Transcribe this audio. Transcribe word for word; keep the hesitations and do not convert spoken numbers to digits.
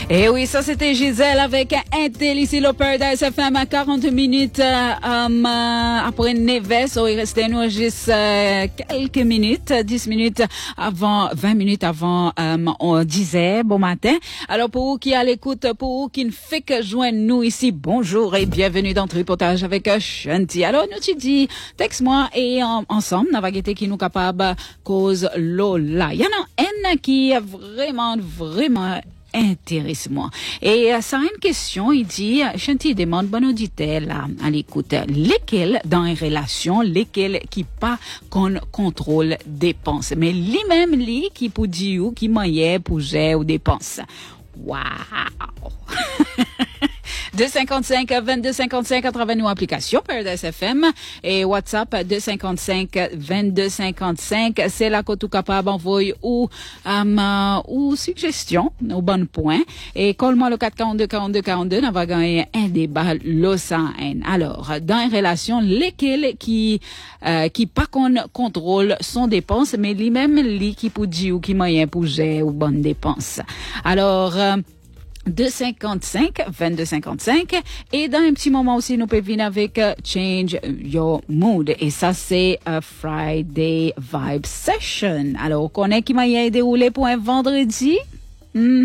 Et oui, ça c'était Gisèle avec Intel ici le Paradise F M à quarante minutes euh, um, après Neves. So, il restait nous juste euh, quelques minutes, dix minutes avant, vingt minutes avant um, on disait bon matin. Alors pour vous qui à l'écoute, pour vous qui ne fait que joindre nous ici, bonjour et bienvenue dans Tripotage avec Shanti. Alors nous tu dis, texte-moi et um, ensemble, on va guetter qui nous capable cause Lola. Il y en a un qui est vraiment, vraiment intéresse-moi. Et euh, ça a une question, il dit, Chanty demande, bon auditeur là, à l'écoute, lesquels dans une relation, lesquels qui pas qu'on contrôle dépenses, mais lui-même, lui, qui pour dire ou qui moyen pour gérer ou dépenses. Waouh! deux cinquante-cinq vingt-deux cinquante-cinq à travers nos applications Paradise F M et WhatsApp deux cinquante-cinq vingt-deux cinquante-cinq. C'est là que tout capable d'envoyer ou um, ou suggestion au bon point. Et colle-moi le quatre quarante-deux quarante-deux quarante-deux, on va gagner un débat l'océan. Alors, dans une relation, lesquels qui euh, qui pas qu'on contrôle son dépense, mais lui-même lui qui pour dire ou qui moyen pour gérer ou bonne dépense. Alors euh, deux cinquante-cinq vingt-deux cinquante-cinq et dans un petit moment aussi nous pouvons venir avec uh, Change Your Mood et ça c'est a Friday Vibe Session. Alors on connaît qui m'a déroulé pour un vendredi. Mm.